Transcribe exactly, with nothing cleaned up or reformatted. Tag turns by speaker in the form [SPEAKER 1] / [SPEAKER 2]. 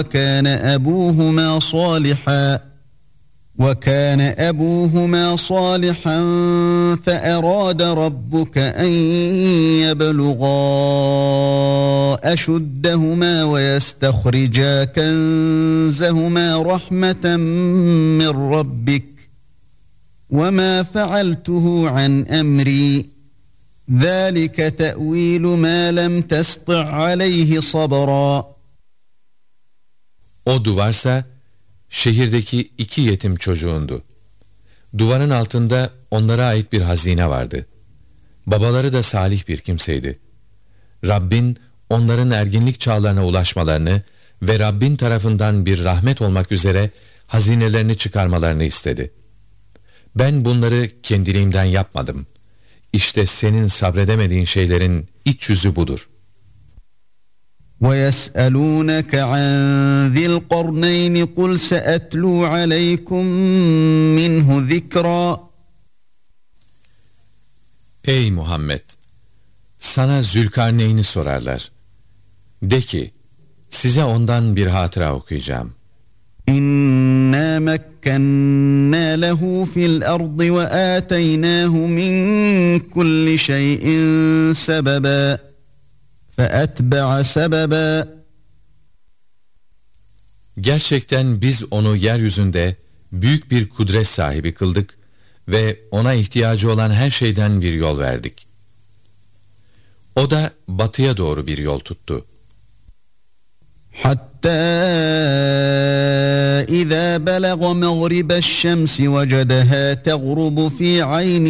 [SPEAKER 1] وكان أبوهما صالحا وكان أبوهما صالحا فأراد ربك أن يبلغا أشدهما ويستخرجا كنزهما رحمة من ربك وما فعلته عن أمري ذلك تأويل ما لم تسطع عليه صبرا.
[SPEAKER 2] O duvarsa şehirdeki iki yetim çocuğundu. Duvarın altında onlara ait bir hazine vardı. Babaları da salih bir kimseydi. Rabbin onların erginlik çağlarına ulaşmalarını ve Rabbin tarafından bir rahmet olmak üzere hazinelerini çıkarmalarını istedi. Ben bunları kendiliğimden yapmadım. İşte senin sabredemediğin şeylerin iç yüzü budur.
[SPEAKER 1] وَيَسْأَلُونَكَ عَنْ ذِي الْقَرْنَيْنِ قُلْ سَأَتْلُو عَلَيْكُمْ مِنْهُ ذِكْرًا.
[SPEAKER 2] Ey Muhammed! Sana Zülkarneyn'i sorarlar. De ki, size ondan bir hatıra okuyacağım.
[SPEAKER 1] İnna mekkenna lehu fil ardı ve ateynahu min kulli şeyin sebeba feetbe'a sebeba.
[SPEAKER 2] Gerçekten biz onu yeryüzünde büyük bir kudret sahibi kıldık ve ona ihtiyacı olan her şeyden bir yol verdik. O da batıya doğru bir yol tuttu.
[SPEAKER 1] Hatta izâ belagha mağribeş şemsi vecedeha teğrubu fî ayni